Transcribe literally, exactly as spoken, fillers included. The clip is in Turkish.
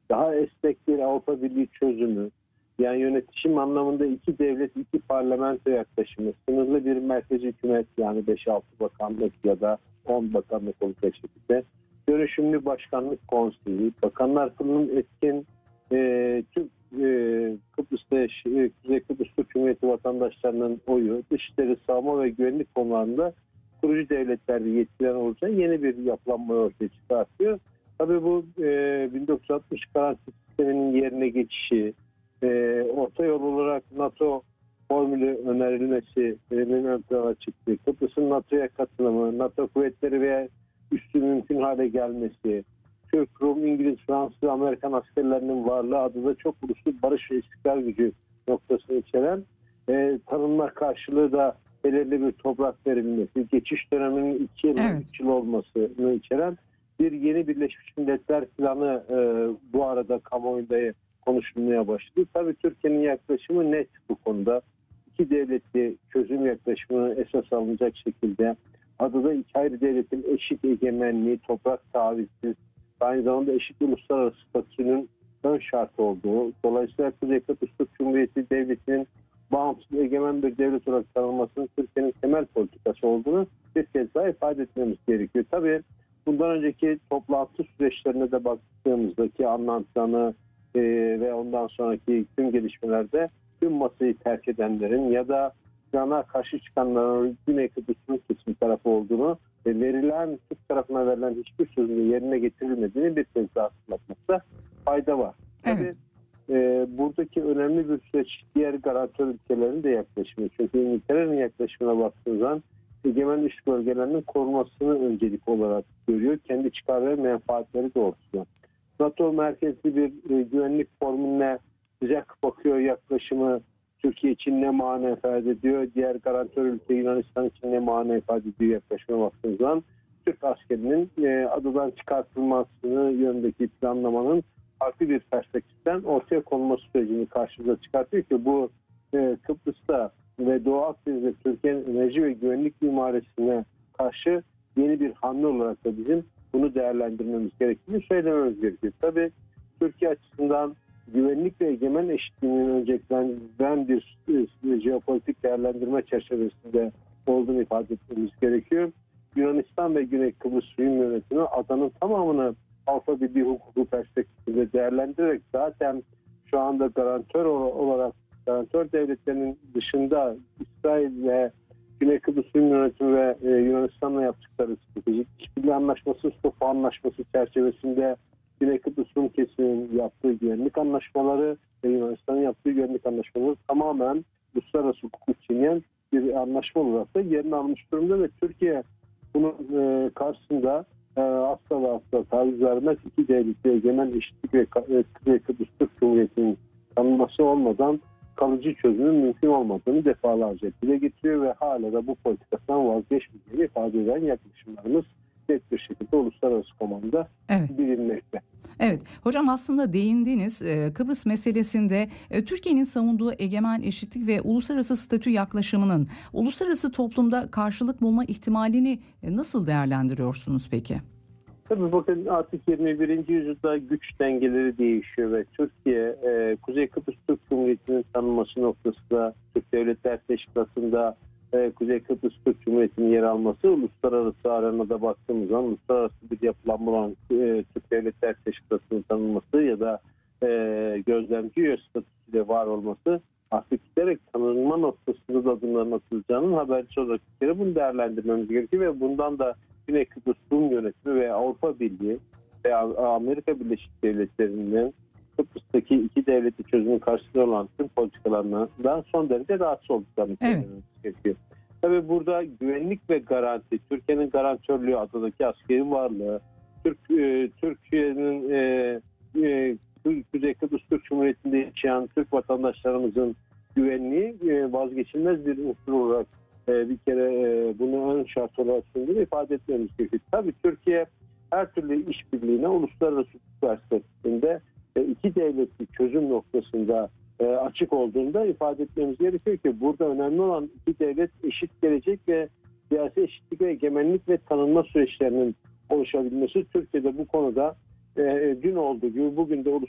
daha esnek bir Avrupa Birliği çözümü, yani yönetişim anlamında iki devlet, iki parlamento yaklaşımı, sınırlı bir merkez hükümet, yani beş altı bakanlık ya da on bakanlık olacak şekilde, dönüşümlü başkanlık konseyi, bakanlar kurulunun etkin, e, tüm e, Kıbrıs'ta, e, Kuzey Kıbrıs Türk Cumhuriyeti vatandaşlarının oyu, dışişleri, savunma ve güvenlik konularında kurucu devletlerde yetkiler olacağı yeni bir yapılanmayı ortaya çıkartıyor. Tabii bu e, bin dokuz yüz altmış garanti sisteminin yerine geçişi, e, orta yol olarak NATO formülü önerilmesi ön plana çıktı. Kıbrıs'ın NATO'ya katılımı, NATO kuvvetleri veya üstü mümkün hale gelmesi, Türk, Rum, İngiliz, Fransız, Amerikan askerlerinin varlığı adında çok uluslu barış ve istikrar gücü noktasını içeren e, tanınma karşılığı da belirli bir toprak verilmesi, geçiş döneminin iki yıl, Evet. üç yıl olmasını içeren bir yeni Birleşmiş Milletler planı e, bu arada kamuoyunda konuşulmaya başladı. Tabii Türkiye'nin yaklaşımı net bu konuda. İki devletli çözüm yaklaşımı esas alınacak şekilde adada iki ayrı devletin eşit egemenliği, toprak tavizsiz, aynı zamanda eşit uluslararası statünün ön şartı olduğu, dolayısıyla Kuzey Kıbrıs Türk Cumhuriyeti Devleti'nin bağımsız egemen bir devlet olarak tanınmasının Türkiye'nin temel politikası olduğunu bir kez daha ifade etmemiz gerekiyor. Tabii bundan önceki toplantı süreçlerine de baktığımızdaki anlatılanı e, ve ondan sonraki tüm gelişmelerde tüm masayı terk edenlerin ya da plana karşı çıkanların Güney Kıbrıs'ın kesim tarafı olduğunu ve verilen Türk tarafına verilen hiçbir sözün de yerine getirilmediğini bir kez daha hatırlatmakta fayda var. Evet. Tabii e, buradaki önemli bir süreç diğer garantör ülkelerin de yaklaşımı. Çünkü İngiltere'nin yaklaşımına baktığınız zaman egemen üst bölgelerinin korunmasını öncelik olarak görüyor. Kendi çıkar ve menfaatleri doğrultusunda. NATO merkezli bir e, güvenlik formülüne sıcak bakıyor yaklaşımı Türkiye için ne mana ifade ediyor? Diğer garantör ülke Yunanistan için ne mana ifade ediyor yaklaşıma baktığınız zaman? Türk askerinin e, adadan çıkartılmasını yönündeki planlamanın farklı bir perspektiften ortaya konulması sürecini karşımıza çıkartıyor ki bu e, Kıbrıs'ta ve Doğu Akdeniz'de Türkiye'nin enerji ve güvenlik mimarisine karşı yeni bir hamle olarak da bizim bunu değerlendirmemiz gerektiğini söylememiz gerekiyor. Tabii Türkiye açısından güvenlik ve egemen eşitliğinin önceliklenen bir e, jeopolitik değerlendirme çerçevesinde olduğunu ifade etmemiz gerekiyor. Yunanistan ve Güney Kıbrıs Rum yönetimi adanın tamamını Avrupa Birliği hukuku perspektifinde değerlendirerek zaten şu anda garantör olarak garantör devletlerinin dışında İsrail ve Güney Kıbrıs Rum yönetimi ve e, Yunanistan'la yaptıkları stratejik işbirliği anlaşması, Stopa anlaşması çerçevesinde Güney Kıbrıs Rum kesiminin yaptığı güvenlik anlaşmaları ve Yunanistan'ın yaptığı güvenlik anlaşmaları tamamen uluslararası hukuku çiğneyen bir anlaşma olarak da yerini almış durumda ve Türkiye bunun e, karşısında e, asla ve asla taviz vermez. İki devletli egemen eşitlik ve e, Kuzey Kıbrıs Türk Cumhuriyeti'nin tanınması olmadan kalıcı çözümün mümkün olmadığını defalarca dile getiriyor ve hala da bu politikasından vazgeçmediğini ifade eden yaklaşımlarımız net bir şekilde uluslararası komanda Evet. bilinmekte. Evet. Hocam aslında değindiğiniz e, Kıbrıs meselesinde e, Türkiye'nin savunduğu egemen eşitlik ve uluslararası statü yaklaşımının uluslararası toplumda karşılık bulma ihtimalini e, nasıl değerlendiriyorsunuz peki? Tabii bakın artık yirmi birinci yüzyılda güç dengeleri değişiyor ve Türkiye e, Kuzey Kıbrıs Türk Cumhuriyeti'nin tanınması noktasında Türk Devletler Teşkilatı'nda e, Kuzey Kıbrıs Türk Cumhuriyeti'nin yer alması uluslararası arenada baktığımız zaman uluslararası bir yapılanma olan e, Türk Devletler Teşkilatı'nın tanınması ya da e, gözlemci üye statüsüyle var olması artık giderek tanınma noktasında da adımların atılacağının habercisi olarak bir kere bunu değerlendirmemiz gerekiyor ve bundan da Güney Kıbrıs Rum yönetimi ve Avrupa Birliği ve Amerika Birleşik Devletleri'nin Kıbrıs'taki iki devletli çözümün karşısında olan tüm politikalarından son derece rahatsız olduklarını söylememiz Evet. gerekiyor. Tabii burada güvenlik ve garanti, Türkiye'nin garantörlüğü, adadaki askeri varlığı, Türk e, Türkiye'nin e, e, Kuzey Kıbrıs Türk Cumhuriyeti'nde yaşayan Türk vatandaşlarımızın güvenliği e, vazgeçilmez bir unsur olarak bir kere bunu ön şart olarak sunduğunu ifade etmemiz gerekiyor. Tabii Türkiye her türlü işbirliğine uluslararası hukuk perspektifinde iki devletli çözüm noktasında açık olduğunda ifade etmemiz gerekiyor ki burada önemli olan iki devlet eşit gelecek ve siyasi eşitlik ve egemenlik ve tanınma süreçlerinin oluşabilmesi. Türkiye'de bu konuda dün olduğu gibi bugün de